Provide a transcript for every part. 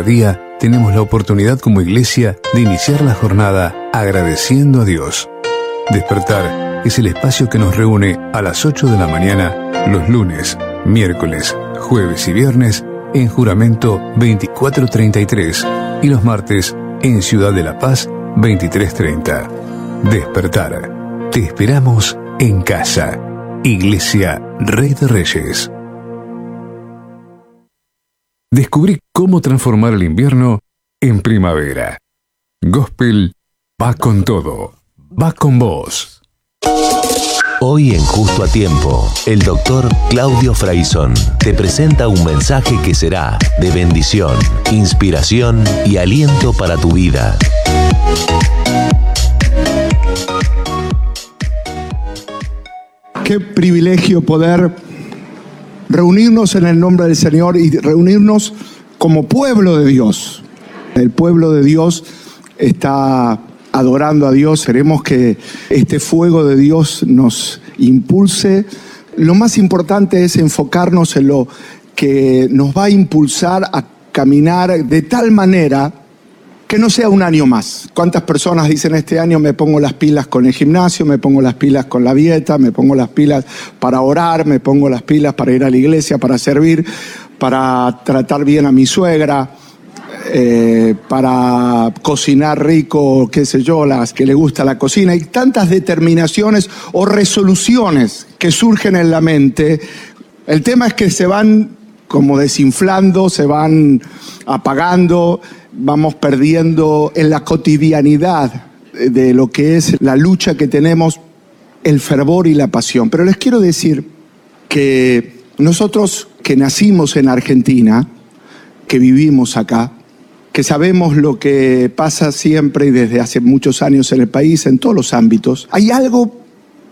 Cada día tenemos la oportunidad como iglesia de iniciar la jornada agradeciendo a Dios. Despertar es el espacio que nos reúne a las 8 de la mañana los lunes, miércoles, jueves y viernes en Juramento 2433 y los martes en Ciudad de la Paz 2330. Despertar. Te esperamos en casa. Iglesia Rey de Reyes. Descubrí cómo transformar el invierno en primavera. Gospel va con todo. Va con vos. Hoy en Justo a Tiempo, el doctor Claudio Fraison te presenta un mensaje que será de bendición, inspiración y aliento para tu vida. Qué privilegio poder reunirnos en el nombre del Señor y reunirnos como pueblo de Dios. El pueblo de Dios está adorando a Dios. Queremos que este fuego de Dios nos impulse. Lo más importante es enfocarnos en lo que nos va a impulsar a caminar de tal manera que no sea un año más. ¿Cuántas personas dicen este año me pongo las pilas con el gimnasio, me pongo las pilas con la dieta, me pongo las pilas para orar, me pongo las pilas para ir a la iglesia, para servir, para tratar bien a mi suegra, para cocinar rico, qué sé yo, las que le gusta la cocina? Y tantas determinaciones o resoluciones que surgen en la mente. El tema es que se van como desinflando, se van apagando, vamos perdiendo en la cotidianidad de lo que es la lucha que tenemos, el fervor y la pasión. Pero les quiero decir que nosotros que nacimos en Argentina, que vivimos acá, que sabemos lo que pasa siempre y desde hace muchos años en el país, en todos los ámbitos, hay algo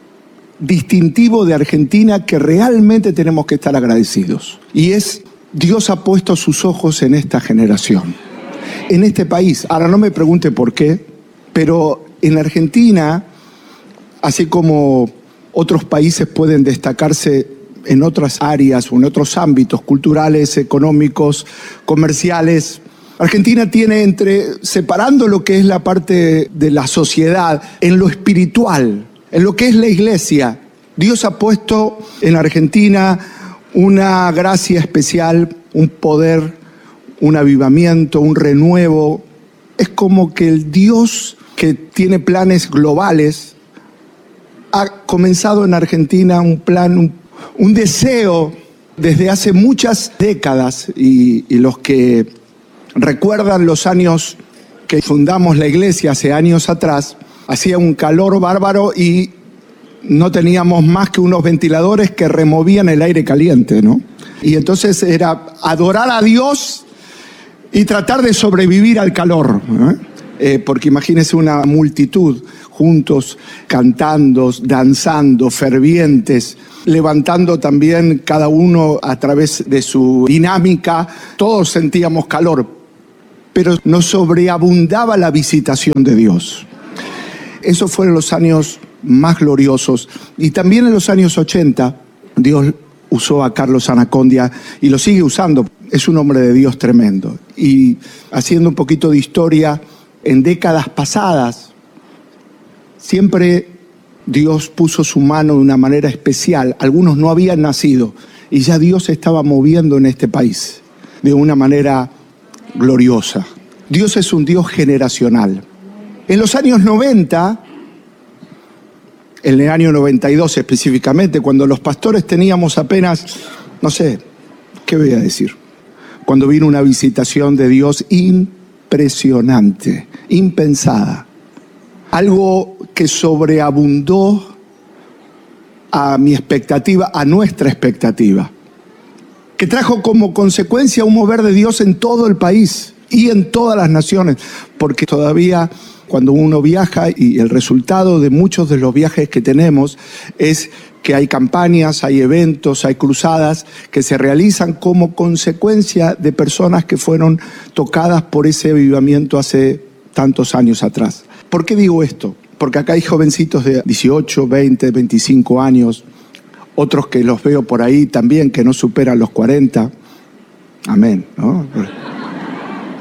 distintivo de Argentina que realmente tenemos que estar agradecidos. Y es, Dios ha puesto sus ojos en esta generación, en este país. Ahora no me pregunte por qué, pero en Argentina, así como otros países pueden destacarse en otras áreas o en otros ámbitos culturales, económicos, comerciales, Argentina tiene separando lo que es la parte de la sociedad, en lo espiritual, en lo que es la iglesia, Dios ha puesto en Argentina una gracia especial, un poder, un avivamiento, un renuevo. Es como que el Dios que tiene planes globales ha comenzado en Argentina un plan, un deseo desde hace muchas décadas, y los que recuerdan los años que fundamos la iglesia hace años atrás, hacía un calor bárbaro y no teníamos más que unos ventiladores que removían el aire caliente, ¿no? Y entonces era adorar a Dios y tratar de sobrevivir al calor, porque imagínense una multitud juntos, cantando, danzando, fervientes, levantando también cada uno a través de su dinámica. Todos sentíamos calor, pero nos sobreabundaba la visitación de Dios. Esos fueron los años más gloriosos. Y también en los años 80, Dios usó a Carlos Anacondia y lo sigue usando. Es un hombre de Dios tremendo. Y haciendo un poquito de historia, en décadas pasadas, siempre Dios puso su mano de una manera especial. Algunos no habían nacido y ya Dios se estaba moviendo en este país de una manera gloriosa. Dios es un Dios generacional. En los años 90, en el año 92 específicamente, cuando los pastores teníamos apenas, no sé, ¿qué voy a decir? Cuando vino una visitación de Dios impresionante, impensada. Algo que sobreabundó a mi expectativa, a nuestra expectativa. Que trajo como consecuencia un mover de Dios en todo el país y en todas las naciones. Porque todavía cuando uno viaja, y el resultado de muchos de los viajes que tenemos es que hay campañas, hay eventos, hay cruzadas que se realizan como consecuencia de personas que fueron tocadas por ese avivamiento hace tantos años atrás. ¿Por qué digo esto? Porque acá hay jovencitos de 18, 20, 25 años, otros que los veo por ahí también que no superan los 40. Amén, ¿no?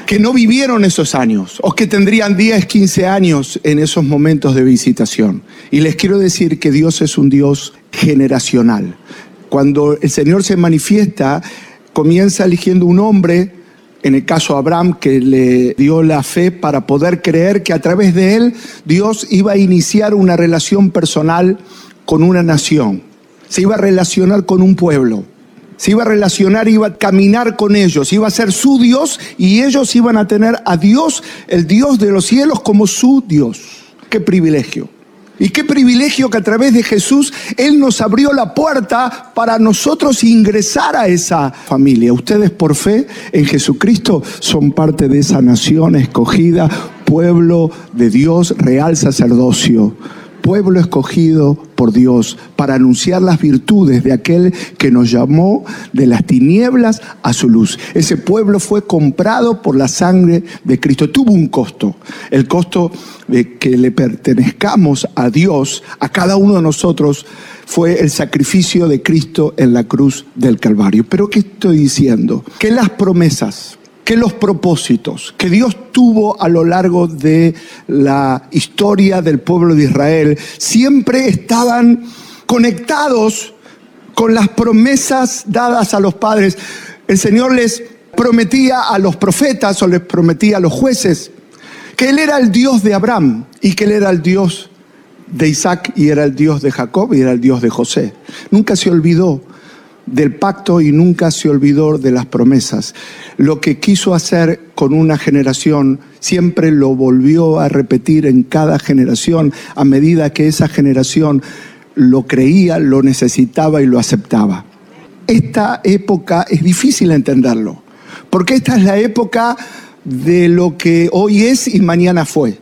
que no vivieron esos años o que tendrían 10, 15 años en esos momentos de visitación. Y les quiero decir que Dios es un Dios generacional. Cuando el Señor se manifiesta, comienza eligiendo un hombre, en el caso Abraham, que le dio la fe para poder creer que a través de él Dios iba a iniciar una relación personal con una nación. Se iba a relacionar con un pueblo. Se iba a relacionar, iba a caminar con ellos, iba a ser su Dios y ellos iban a tener a Dios, el Dios de los cielos, como su Dios. ¡Qué privilegio! Y qué privilegio que a través de Jesús Él nos abrió la puerta para nosotros ingresar a esa familia. Ustedes por fe en Jesucristo son parte de esa nación escogida, pueblo de Dios, real sacerdocio. Pueblo escogido por Dios para anunciar las virtudes de aquel que nos llamó de las tinieblas a su luz. Ese pueblo fue comprado por la sangre de Cristo. Tuvo un costo, el costo de que le pertenezcamos a Dios, a cada uno de nosotros, fue el sacrificio de Cristo en la cruz del Calvario. ¿Pero qué estoy diciendo? Que las promesas, que los propósitos que Dios tuvo a lo largo de la historia del pueblo de Israel siempre estaban conectados con las promesas dadas a los padres. El Señor les prometía a los profetas o les prometía a los jueces que Él era el Dios de Abraham y que Él era el Dios de Isaac y era el Dios de Jacob y era el Dios de José. Nunca se olvidó del pacto y nunca se olvidó de las promesas. Lo que quiso hacer con una generación siempre lo volvió a repetir en cada generación a medida que esa generación lo creía, lo necesitaba y lo aceptaba. Esta época es difícil entenderlo, porque esta es la época de lo que hoy es y mañana fue.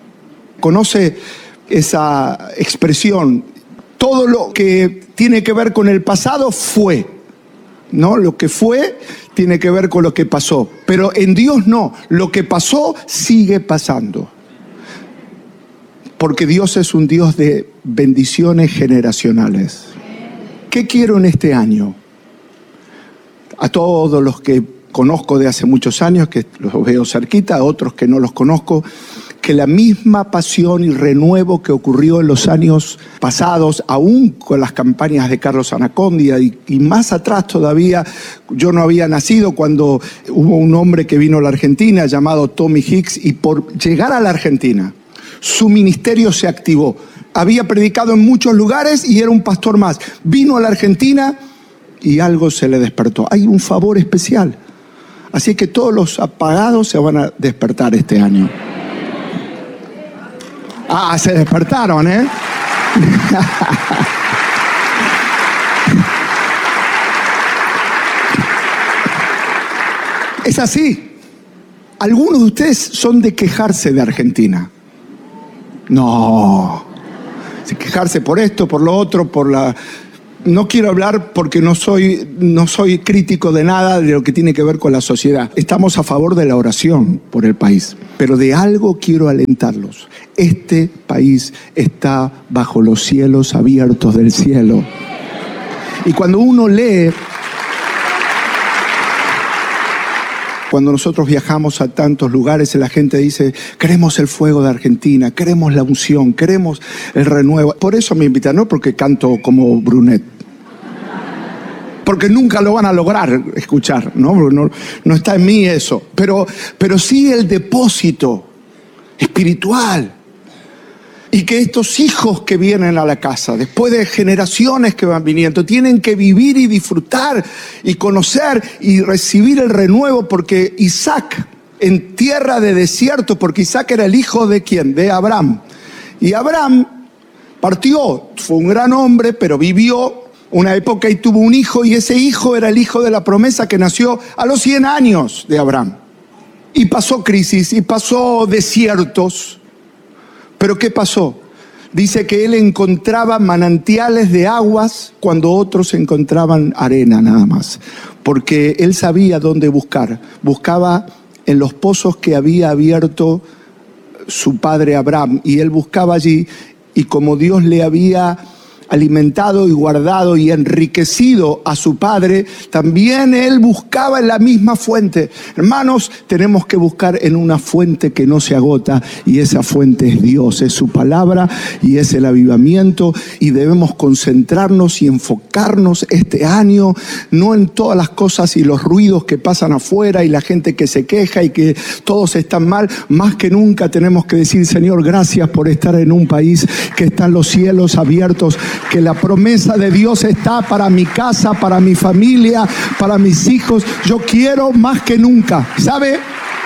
¿Conoce esa expresión? Todo lo que tiene que ver con el pasado fue, ¿no? Lo que fue tiene que ver con lo que pasó. Pero en Dios no. Lo que pasó sigue pasando. Porque Dios es un Dios de bendiciones generacionales. ¿Qué quiero en este año? A todos los que conozco de hace muchos años, que los veo cerquita, a otros que no los conozco, que la misma pasión y renuevo que ocurrió en los años pasados, aún con las campañas de Carlos Anacondia y más atrás todavía, yo no había nacido cuando hubo un hombre que vino a la Argentina llamado Tommy Hicks, y por llegar a la Argentina, su ministerio se activó. Había predicado en muchos lugares y era un pastor más. Vino a la Argentina y algo se le despertó. Hay un favor especial. Así que todos los apagados se van a despertar este año. Ah, se despertaron, ¿eh? Es así. Algunos de ustedes son de quejarse de Argentina. No. De quejarse por esto, por lo otro, por la... No quiero hablar porque no soy crítico de nada de lo que tiene que ver con la sociedad. Estamos a favor de la oración por el país, pero de algo quiero alentarlos. Este país está bajo los cielos abiertos del cielo. Y cuando uno lee, cuando nosotros viajamos a tantos lugares, la gente dice, queremos el fuego de Argentina, queremos la unción, queremos el renuevo. Por eso me invitan, no porque canto como Brunet, porque nunca lo van a lograr escuchar, no está en mí eso, pero sí el depósito espiritual. Y que estos hijos que vienen a la casa, después de generaciones que van viniendo, tienen que vivir y disfrutar y conocer y recibir el renuevo, porque Isaac, en tierra de desierto, porque Isaac era el hijo de ¿quién? De Abraham. Y Abraham partió, fue un gran hombre, pero vivió una época y tuvo un hijo, y ese hijo era el hijo de la promesa que nació a los 100 años de Abraham. Y pasó crisis, y pasó desiertos. ¿Pero qué pasó? Dice que él encontraba manantiales de aguas cuando otros encontraban arena nada más. Porque él sabía dónde buscar. Buscaba en los pozos que había abierto su padre Abraham. Y él buscaba allí, y como Dios le había alimentado y guardado y enriquecido a su Padre, también Él buscaba en la misma fuente. Hermanos, tenemos que buscar en una fuente que no se agota, y esa fuente es Dios, es su palabra y es el avivamiento, y debemos concentrarnos y enfocarnos este año, no en todas las cosas y los ruidos que pasan afuera y la gente que se queja y que todos están mal. Más que nunca tenemos que decir: Señor, gracias por estar en un país que están los cielos abiertos, que la promesa de Dios está para mi casa, para mi familia, para mis hijos. Yo quiero más que nunca, ¿sabe?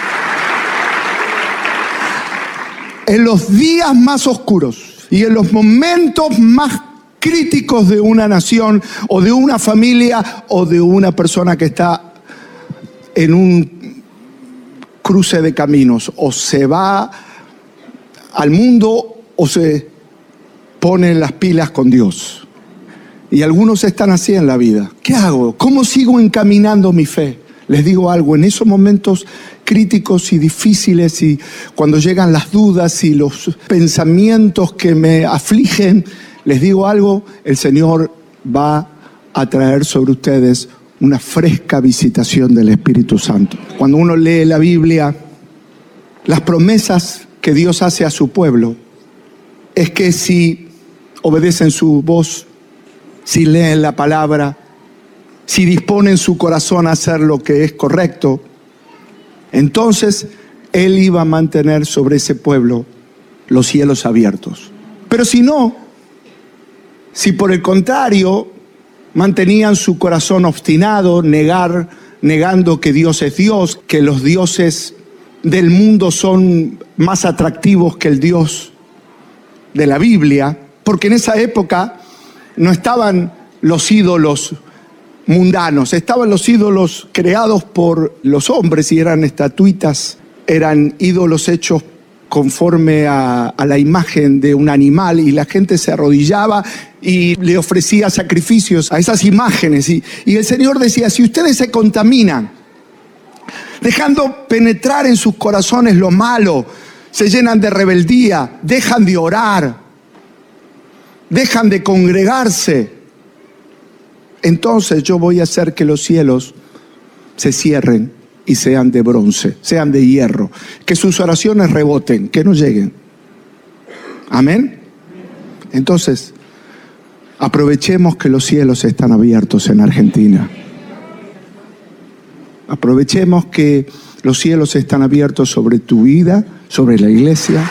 En los días más oscuros y en los momentos más críticos de una nación o de una familia o de una persona que está en un cruce de caminos, o se va al mundo o se pone las pilas con Dios. Y algunos están así en la vida. ¿Qué hago? ¿Cómo sigo encaminando mi fe? Les digo algo: en esos momentos críticos y difíciles, y cuando llegan las dudas y los pensamientos que me afligen, les digo algo: el Señor va a traer sobre ustedes una fresca visitación del Espíritu Santo. Cuando uno lee la Biblia, las promesas que Dios hace a su pueblo es que si obedecen su voz, si leen la palabra, si disponen su corazón a hacer lo que es correcto, entonces Él iba a mantener sobre ese pueblo los cielos abiertos. Pero si no, si por el contrario mantenían su corazón obstinado, negando que Dios es Dios, que los dioses del mundo son más atractivos que el Dios de la Biblia, porque en esa época no estaban los ídolos mundanos, estaban los ídolos creados por los hombres y eran estatuitas, eran ídolos hechos conforme a la imagen de un animal, y la gente se arrodillaba y le ofrecía sacrificios a esas imágenes, y el Señor decía: si ustedes se contaminan, dejando penetrar en sus corazones lo malo, se llenan de rebeldía, dejan de orar, dejan de congregarse, entonces yo voy a hacer que los cielos se cierren y sean de bronce, sean de hierro, que sus oraciones reboten, que no lleguen. Amén. Entonces, aprovechemos que los cielos están abiertos en Argentina. Aprovechemos que los cielos están abiertos sobre tu vida, sobre la iglesia.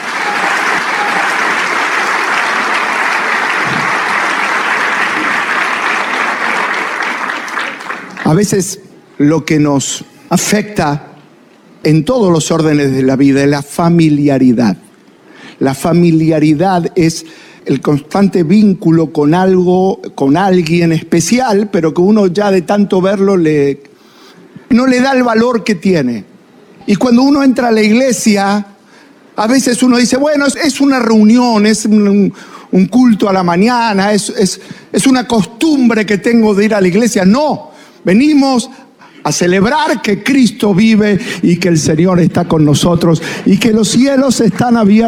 A veces lo que nos afecta en todos los órdenes de la vida es la familiaridad. La familiaridad es el constante vínculo con algo, con alguien especial, pero que uno ya de tanto verlo no le da el valor que tiene. Y cuando uno entra a la iglesia, a veces uno dice: bueno, es una reunión, es un culto a la mañana, es una costumbre que tengo de ir a la iglesia. No, venimos a celebrar que Cristo vive y que el Señor está con nosotros y que los cielos están abiertos.